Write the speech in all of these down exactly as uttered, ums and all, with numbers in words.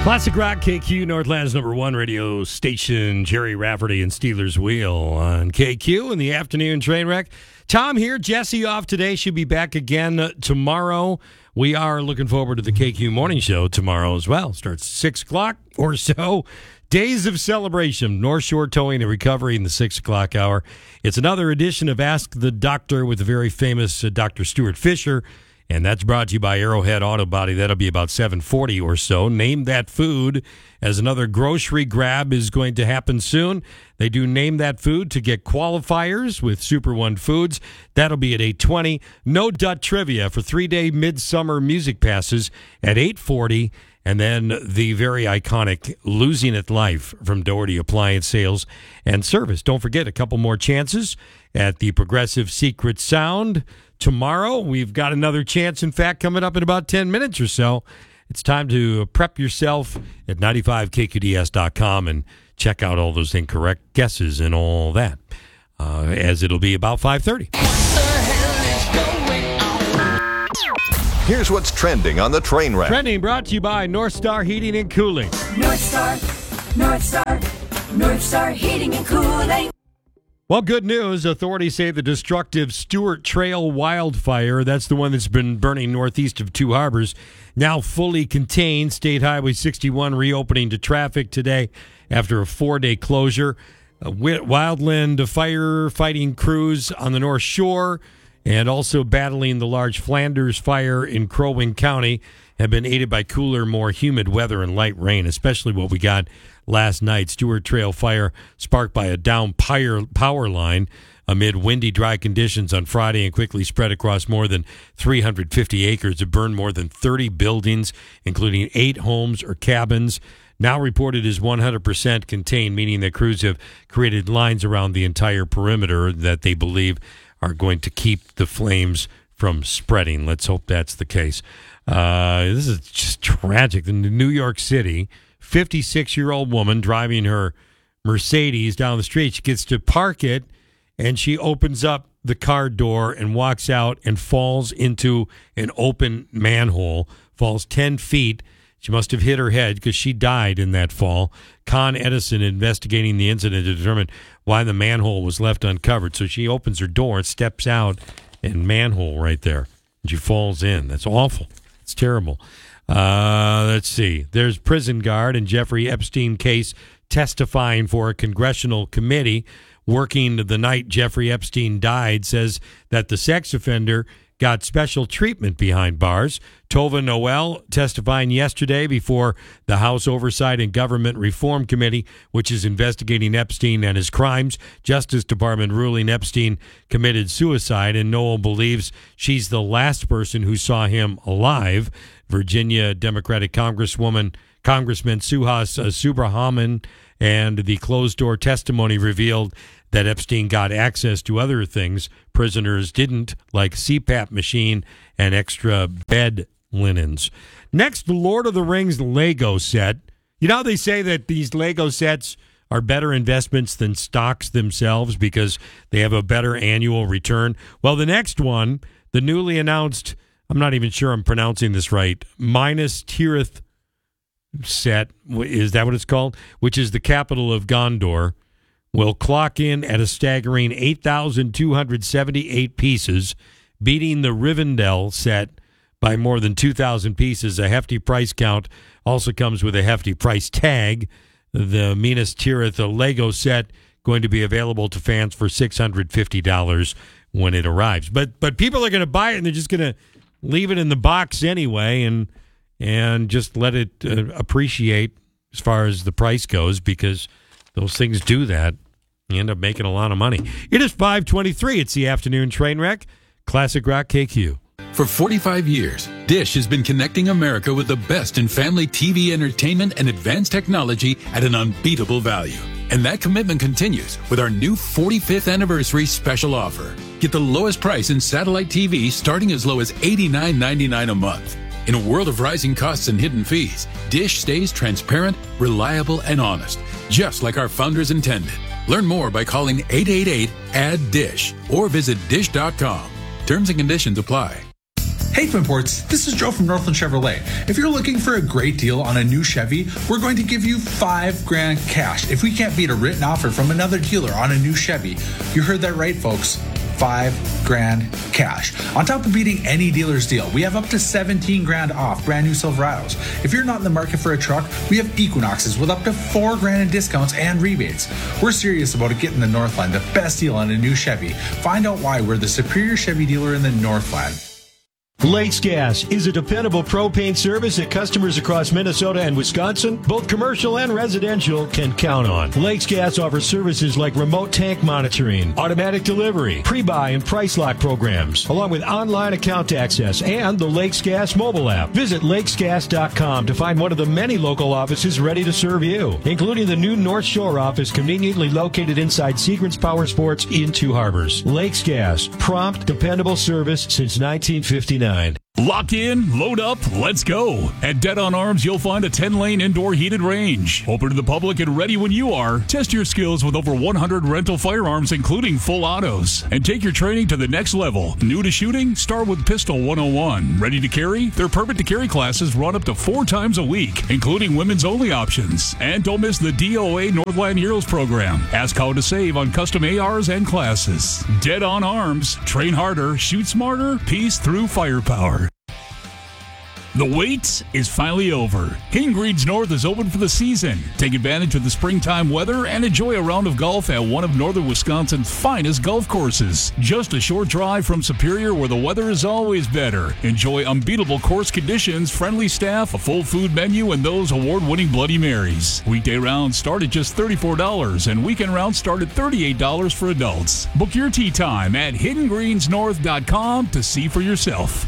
Classic Rock, K Q, Northland's number one radio station. Jerry Rafferty and Steelers Wheel on K Q in the afternoon train wreck. Tom here, Jesse off today. She'll be back again tomorrow. We are looking forward to the K Q morning show tomorrow as well. Starts at six o'clock or so. Days of celebration, North Shore Towing and Recovery in the six o'clock hour. It's another edition of Ask the Doctor with the very famous uh, Doctor Stuart Fisher. And that's brought to you by Arrowhead Auto Body. That'll be about seven forty or so. Name That Food, as another grocery grab is going to happen soon. They do Name That Food to get qualifiers with Super One Foods. That'll be at eight twenty. No Dut Trivia for three-day midsummer music passes at eight forty. And then the very iconic Losing It Life from Doherty Appliance Sales and Service. Don't forget, a couple more chances at the Progressive Secret Sound. Tomorrow, we've got another chance, in fact, coming up in about ten minutes or so. It's time to prep yourself at ninety-five K Q D S dot com and check out all those incorrect guesses and all that, uh, as it'll be about five thirty. Here's what's trending on the train wreck. Trending brought to you by North Star Heating and Cooling. North Star, North Star, North Star Heating and Cooling. Well, good news. Authorities say the destructive Stewart Trail wildfire, that's the one that's been burning northeast of Two Harbors, now fully contained. State Highway sixty-one reopening to traffic today after a four-day closure. Uh, wildland firefighting crews on the North Shore and also battling the large Flanders fire in Crow Wing County have been aided by cooler, more humid weather and light rain, especially what we got last night. Stewart Trail fire sparked by a down power line amid windy, dry conditions on Friday and quickly spread across more than three hundred fifty acres. It burned more than thirty buildings, including eight homes or cabins. Now reported as one hundred percent contained, meaning that crews have created lines around the entire perimeter that they believe are going to keep the flames from spreading. Let's hope that's the case. Uh, this is just tragic. In New York City, fifty-six-year-old woman driving her Mercedes down the street. She gets to park it, and she opens up the car door and walks out and falls into an open manhole, falls ten feet. She must have hit her head because she died in that fall. Con Edison investigating the incident to determine why the manhole was left uncovered. So she opens her door, steps out, and manhole right there. And she falls in. That's awful. It's terrible. Uh, let's see. There's prison guard and Jeffrey Epstein case testifying for a congressional committee working the night Jeffrey Epstein died, says that the sex offender got special treatment behind bars. Tova Noel testifying yesterday before the House Oversight and Government Reform Committee, which is investigating Epstein and his crimes. Justice Department ruling Epstein committed suicide, and Noel believes she's the last person who saw him alive. Virginia Democratic Congresswoman, Congressman Suhas uh, Subramanian, and the closed-door testimony revealed that Epstein got access to other things prisoners didn't, like C PAP machine and extra bed linens. Next, the Lord of the Rings Lego set. You know how they say that these Lego sets are better investments than stocks themselves because they have a better annual return? Well, the next one, the newly announced, I'm not even sure I'm pronouncing this right, Minas Tirith set, is that what it's called? Which is the capital of Gondor, will clock in at a staggering eight thousand two hundred seventy-eight pieces, beating the Rivendell set by more than two thousand pieces. A hefty price count also comes with a hefty price tag. The Minas Tirith Lego set going to be available to fans for six hundred fifty dollars when it arrives. But but people are going to buy it, and they're just going to leave it in the box anyway and and just let it uh, appreciate as far as the price goes, because those things do that. You end up making a lot of money. It is five twenty-three. It's the afternoon train wreck. Classic Rock K Q. For forty-five years, Dish has been connecting America with the best in family T V entertainment and advanced technology at an unbeatable value. And that commitment continues with our new forty-fifth anniversary special offer. Get the lowest price in satellite T V starting as low as eighty-nine ninety-nine a month. In a world of rising costs and hidden fees, Dish stays transparent, reliable, and honest, just like our founders intended. Learn more by calling eight eight eight, A D D D I S H or visit dish dot com. Terms and conditions apply. Hey Twin Ports, this is Joe from Northland Chevrolet. If you're looking for a great deal on a new Chevy, we're going to give you five grand cash. If we can't beat a written offer from another dealer on a new Chevy, you heard that right, folks. Five grand cash. On top of beating any dealer's deal, we have up to seventeen grand off brand new Silverados. If you're not in the market for a truck, we have Equinoxes with up to four grand in discounts and rebates. We're serious about getting the Northland the best deal on a new Chevy. Find out why we're the superior Chevy dealer in the Northland. Lakes Gas is a dependable propane service that customers across Minnesota and Wisconsin, both commercial and residential, can count on. Lakes Gas offers services like remote tank monitoring, automatic delivery, pre-buy and price lock programs, along with online account access and the Lakes Gas mobile app. Visit lakes gas dot com to find one of the many local offices ready to serve you, including the new North Shore office conveniently located inside Segrants Power Sports in Two Harbors. Lakes Gas, prompt, dependable service since nineteen fifty-nine. Lock in, load up, let's go. At Dead on Arms, you'll find a ten-lane indoor heated range. Open to the public and ready when you are. Test your skills with over one hundred rental firearms, including full autos. And take your training to the next level. New to shooting? Start with Pistol one oh one. Ready to carry? Their permit to carry classes run up to four times a week, including women's only options. And don't miss the D O A Northland Heroes program. Ask how to save on custom A Rs and classes. Dead on Arms. Train harder, shoot smarter, peace through firepower. The wait is finally over. Hitting Greens North is open for the season. Take advantage of the springtime weather and enjoy a round of golf at one of northern Wisconsin's finest golf courses. Just a short drive from Superior, where the weather is always better. Enjoy unbeatable course conditions, friendly staff, a full food menu, and those award-winning Bloody Marys. Weekday rounds start at just thirty-four dollars, and weekend rounds start at thirty-eight dollars for adults. Book your tee time at hidden greens north dot com to see for yourself.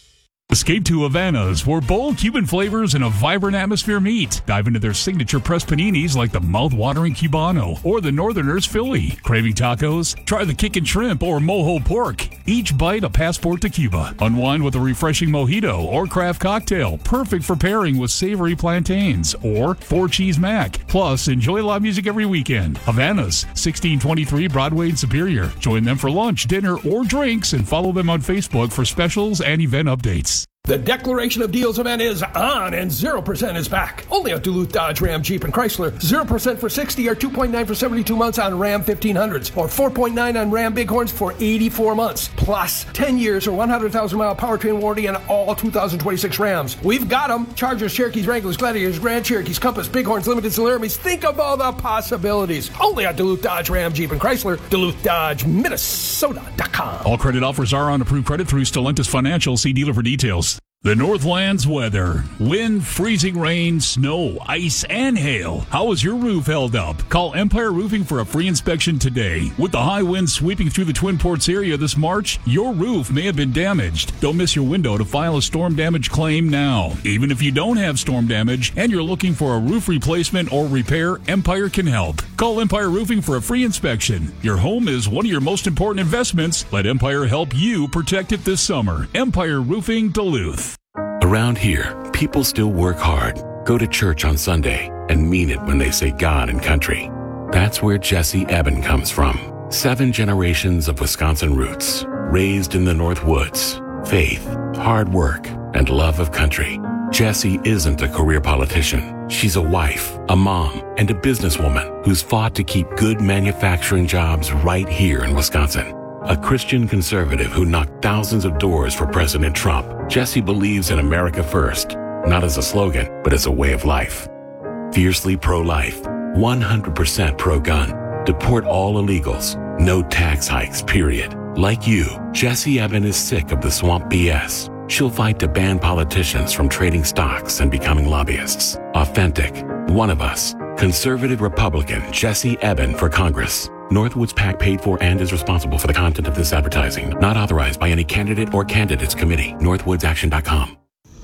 Escape to Havana's, where bold Cuban flavors and a vibrant atmosphere meet. Dive into their signature pressed paninis like the mouth-watering Cubano or the Northerners Philly. Craving tacos? Try the Kickin' Shrimp or Mojo Pork. Each bite a passport to Cuba. Unwind with a refreshing mojito or craft cocktail, perfect for pairing with savory plantains or four cheese mac. Plus, enjoy live music every weekend. Havana's, sixteen twenty-three Broadway in Superior. Join them for lunch, dinner, or drinks, and follow them on Facebook for specials and event updates. The Declaration of Deals event is on, and zero percent is back. Only at Duluth, Dodge, Ram, Jeep, and Chrysler. zero percent for sixty or two point nine for seventy-two months on Ram fifteen hundreds, or four point nine on Ram Bighorns for eighty-four months. Plus, ten years or one hundred thousand mile powertrain warranty on all two thousand twenty-six Rams. We've got them. Chargers, Cherokees, Wranglers, Gladiators, Grand Cherokees, Compass, Bighorns, Limited, Solarities. Think of all the possibilities. Only at Duluth, Dodge, Ram, Jeep, and Chrysler. Duluth, Dodge, Minnesota dot com. All credit offers are on approved credit through Stellantis Financial. See dealer for details. The Northland's weather. Wind, freezing rain, snow, ice, and hail. How is your roof held up? Call Empire Roofing for a free inspection today. With the high winds sweeping through the Twin Ports area this March, your roof may have been damaged. Don't miss your window to file a storm damage claim now. Even if you don't have storm damage and you're looking for a roof replacement or repair, Empire can help. Call Empire Roofing for a free inspection. Your home is one of your most important investments. Let Empire help you protect it this summer. Empire Roofing, Duluth. Around here, people still work hard, go to church on Sunday, and mean it when they say God and country. That's where Jesse Eben comes from. Seven generations of Wisconsin roots, raised in the North Woods. Faith, hard work, and love of country. Jessie isn't a career politician. She's a wife, a mom, and a businesswoman who's fought to keep good manufacturing jobs right here in Wisconsin. A Christian conservative who knocked thousands of doors for President Trump, Jessie believes in America first, not as a slogan, but as a way of life. Fiercely pro-life, one hundred percent pro-gun, deport all illegals, no tax hikes, period. Like you, Jessie Eben is sick of the swamp B S. She'll fight to ban politicians from trading stocks and becoming lobbyists. Authentic, one of us, conservative Republican Jessie Eben for Congress. Northwoods PAC paid for and is responsible for the content of this advertising. Not authorized by any candidate or candidates committee. northwoods action dot com.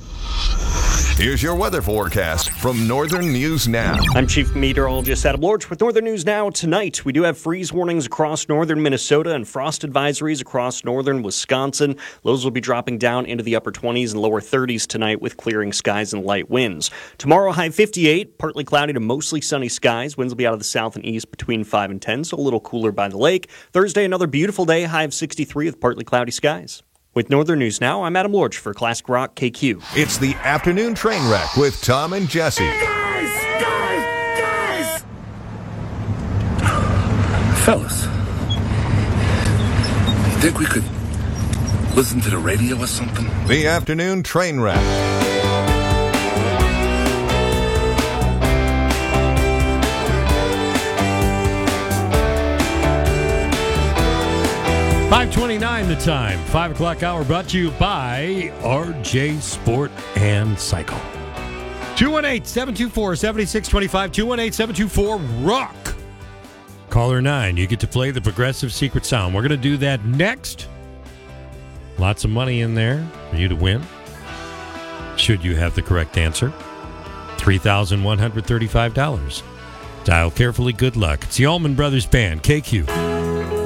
Here's your weather forecast from Northern News Now. I'm Chief Meteorologist Adam Lorch with Northern News Now. Tonight, we do have freeze warnings across northern Minnesota and frost advisories across northern Wisconsin. Lows will be dropping down into the upper twenties and lower thirties tonight with clearing skies and light winds. Tomorrow, high fifty-eight, partly cloudy to mostly sunny skies. Winds will be out of the south and east between five and ten, so a little cooler by the lake. Thursday, another beautiful day, high of sixty-three with partly cloudy skies. With Northern News Now, I'm Adam Lorch for Classic Rock K Q. It's the afternoon train wreck with Tom and Jesse. Guys! Guys! Guys! Fellas, you think we could listen to the radio or something? The afternoon train wreck. five twenty-nine the time. five o'clock hour brought to you by R J Sport and Cycle. two one eight, seven two four, seven six two five. two one eight, seven two four, rock. Caller nine. You get to play the Progressive Secret Sound. We're going to do that next. Lots of money in there for you to win. Should you have the correct answer. three thousand one hundred thirty-five dollars. Dial carefully. Good luck. It's the Allman Brothers Band, K Q.